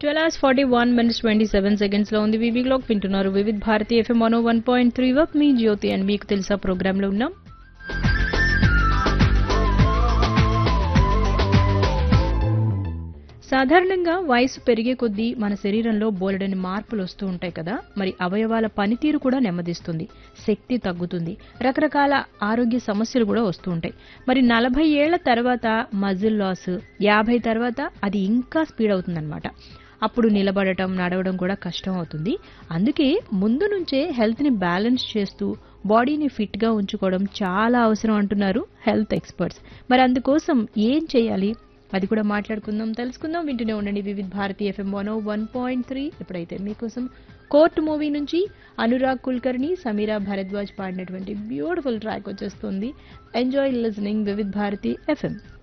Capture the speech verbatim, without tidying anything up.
Twelve hours forty one minutes twenty seven seconds లో ఉంది వివి clock వింటున్నారు Vividh Bharati FM one one point three work me Jyothi and మీకు తెలుసా programme లో ఉన్నాం. సాధారణంగా వయసు పెరిగే కొద్దీ మన శరీరంలో బోలెడని మార్పులు వస్తూ ఉంటాయి కదా, మరి అవయవాల పనితీరు కూడా నెమ్మదిస్తుంది, శక్తి తగ్గుతుంది, రకరకాల ఆరోగ్య సమస్యలు కూడా వస్తూ ఉంటాయి. మరి నలభై ఏళ్ల తర్వాత మజిల్ లాస్, యాభై తర్వాత అది ఇంకా స్పీడ్ అవుతుందన్నమాట. అప్పుడు నిలబడటం నడవడం కూడా కష్టం అవుతుంది. అందుకే ముందు నుంచే హెల్త్ ని బ్యాలెన్స్ చేస్తూ బాడీని ఫిట్ గా ఉంచుకోవడం చాలా అవసరం అంటున్నారు హెల్త్ ఎక్స్పర్ట్స్. మరి అందుకోసం ఏం చేయాలి అది కూడా మాట్లాడుకుందాం, తెలుసుకుందాం. వింటూనే ఉండండి Vividh Bharati FM one one point three. ఇప్పుడైతే మీకోసం కోర్ట్ మూవీ నుంచి అనురాగ్ కుల్కర్ని, సమీరా భరద్వాజ్ పాడినటువంటి బ్యూటిఫుల్ ట్రాక్ వచ్చేస్తుంది. Enjoy listening Vividh Bharati FM.